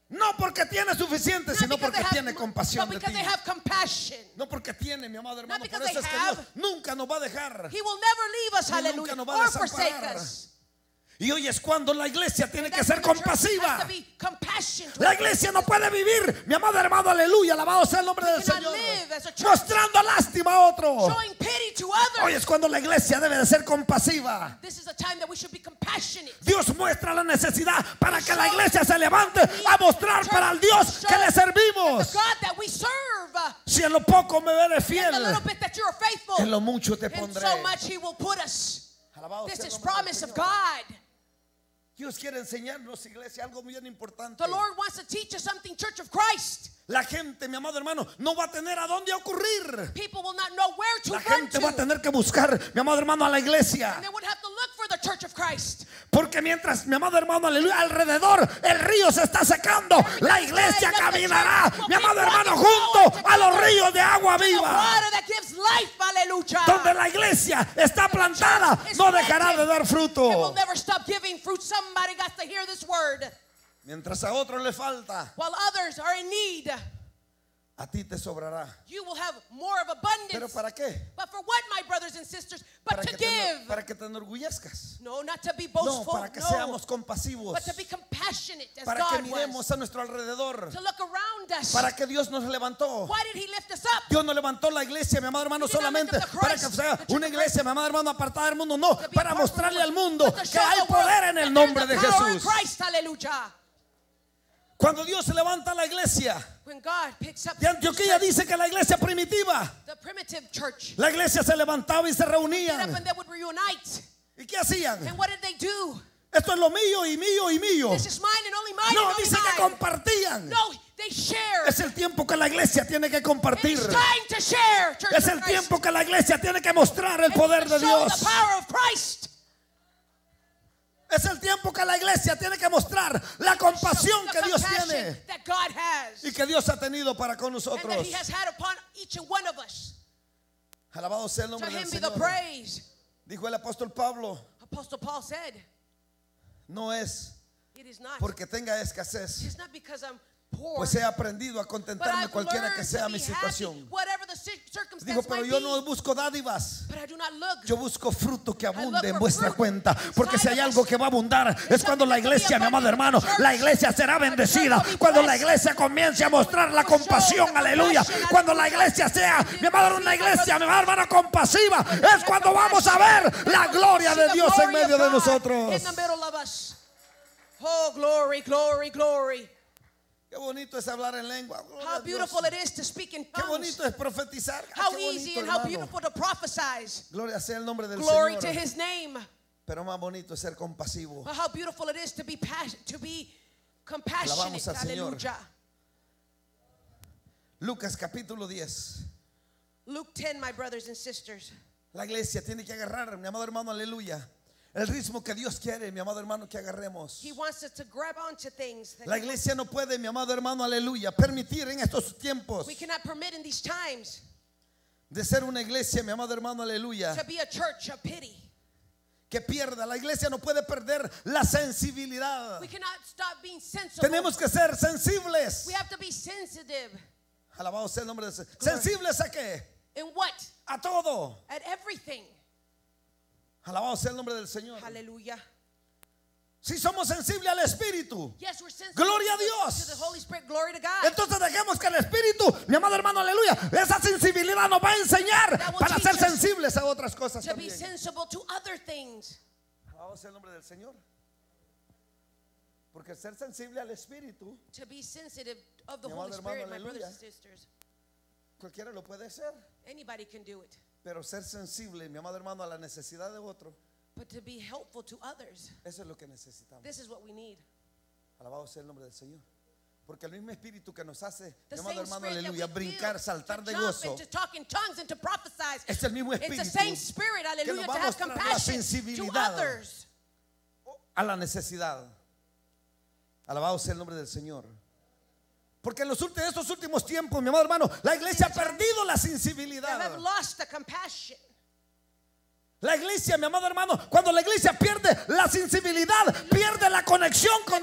No porque tiene suficiente, Not sino because porque they tiene have, compasión but de because ti. they have compassion. No porque tiene, mi amado hermano. Por because eso they es que have. Dios nunca nos va a dejar. He will never leave us, Ni nunca hallelujah, nos va a or desamparar. forsake us. Y hoy es cuando la iglesia tiene que That's ser when the church compasiva. has to be compassionate. La iglesia no puede vivir, mi amado hermano, aleluya, alabado sea el nombre del cannot Señor, live as a church mostrando lástima a otro. showing pity to others. Hoy es cuando la iglesia debe de ser compasiva. This is a time that we should be compassionate. Dios muestra la necesidad para que la iglesia se levante a mostrar para el Dios que le The servimos. God that we serve. Si en lo poco me eres The fiel, little bit that you're faithful, en lo mucho te in pondré. so much He will put us. Alabado This sea el is nombre del promise of Señor. God. Dios quiere enseñarnos, iglesia, algo bien importante. The Lord wants to teach us something, Church of Christ. La gente, mi amado hermano, no va a tener a dónde ocurrir. People will not know where to La run gente to. va a tener que buscar, mi amado hermano, a la iglesia. And they would have to look for the Church of Christ. Porque mientras, mi amado hermano, aleluya, alrededor el río se está secando, la iglesia caminará, mi amado hermano, junto a los ríos de agua The viva. water that gives life, hallelujah. Donde la iglesia está plantada, no dejará de dar It will fruto. never stop giving fruit. Somebody got to hear this word. Mientras a otros le falta, While others are in need, a ti te sobrará. you will have more of ¿Pero abundance. para qué? But for what, my brothers and sisters? But to give. Para que te enorgullezcas. No, not to be No, boastful. para que No, seamos compasivos. but to be compassionate as Para que God miremos was. a nuestro alrededor. To look around us. Para que Dios nos levantó. Why did He lift us up? Dios no levantó la iglesia, mi amado hermano, He did not solamente lift up the para Christ, que sea the church una of iglesia, mi amado hermano, apartada del mundo. No, To be para apart from mostrarle the al world, mundo but to que show hay the world poder en el that nombre de there's the power in Jesús. Christ, hallelujah. Cuando Dios levanta la iglesia When God picks up de Antioquía, dice que la iglesia primitiva, the primitive church, la iglesia se levantaba y se get up reunían. and they would reunite. ¿Y qué hacían? And what did they do? Esto es lo mío y mío y mío. This is mine and only mine No, and only dice que mine. compartían. No, they shared. Es el tiempo que la iglesia tiene que It compartir. is time to share, Church Es of el Christ. tiempo que la iglesia tiene que mostrar el And poder to de show Dios. the power of Christ. Es el tiempo que la iglesia tiene que mostrar la compasión The que Dios compassion tiene that God has. y que Dios ha tenido para con And that nosotros. He has had upon each and one of us. Alabado sea el To nombre del Him be the Señor. praise. Dijo el apóstol Pablo, Apostle Paul said, no es it is not. porque tenga escasez, It's not because I'm poor. pues he aprendido a But contentarme I've cualquiera que learned sea to mi be happy, situación. whatever the circumstance Dijo, pero might yo be. no busco dádivas. But I do not look. Yo busco fruto que abunde look en for vuestra fruit cuenta. Porque si hay inside of algo us. que va a abundar es cuando la something that will iglesia, be mi amado abundant in hermano, the church. la iglesia será bendecida. Cuando la iglesia comience a mostrar la compasión, aleluya. Cuando la iglesia sea, mi amado, una iglesia, mi amado hermano, compasiva. Es cuando vamos a ver la gloria de Dios en medio de nosotros. In the middle of us. Oh, glory, glory, glory. Qué bonito es hablar en lengua. Gloria How a Dios. beautiful it is to speak in Qué tongues. bonito es profetizar. How Qué easy bonito, and how hermano. beautiful to prophesize. Gloria sea el nombre del Glory to Señor. His name. Pero más bonito es ser compasivo. But how beautiful it is to be compassionate. Alabamos al Señor. Hallelujah. Lucas capítulo 10. Luke 10, my brothers and sisters. La iglesia tiene que agarrar, mi amado hermano, aleluya, el ritmo que Dios quiere, mi amado hermano, que agarremos. He wants us to grab onto things. La iglesia no puede, mi amado hermano, aleluya, permitir en estos tiempos We cannot permit in these times de ser una iglesia, mi amado hermano, aleluya, to be a church of pity. que pierda. La iglesia no puede perder la sensibilidad. We cannot stop being sensible. Tenemos que ser sensibles. We have to be sensitive. Alabado sea el nombre de Dios. ¿Sensibles a qué? In what? A todo. At everything. Alabado sea el nombre del Señor. Hallelujah. Si somos sensibles al Espíritu, Yes, we're sensitive Gloria a to Dios. the Holy Spirit. Glory to God. entonces dejemos que el Espíritu, mi amado hermano, aleluya, esa sensibilidad nos va a enseñar That will para teach ser us sensibles a otras cosas To be también. sensible to other things. Alabado sea el nombre del Señor. Porque ser sensible al Espíritu, To be sensitive of the Mi Holy amado Spirit, hermano, my brothers aleluya. and sisters. cualquiera lo puede ser. Anybody can do it. Pero ser sensible, mi amado hermano, a la necesidad de otro, But to be helpful to others, eso es lo que necesitamos. this is what we need. Alabado sea el nombre del Señor. Porque el mismo Espíritu que nos hace, The mi amado same hermano, spirit that aleluya, we brincar, feel saltar to de jump gozo, and to talk in tongues and to prophesy. es el mismo It's the Espíritu same spirit, que hallelujah, nos va to a have mostrar la compassion to sensibilidad others. a la necesidad. Alabado sea el nombre del Señor. Porque en estos últimos tiempos, mi amado hermano, la iglesia ha perdido la They sensibilidad. have lost the compassion. La iglesia, mi amado hermano, cuando la iglesia pierde la sensibilidad, pierde la conexión con